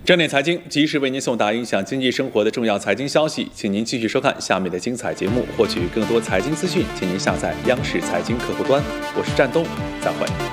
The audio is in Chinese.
站点财经及时为您送达影响经济生活的重要财经消息，请您继续收看下面的精彩节目，获取更多财经资讯，请您下载央视财经客户端。我是战东，再会。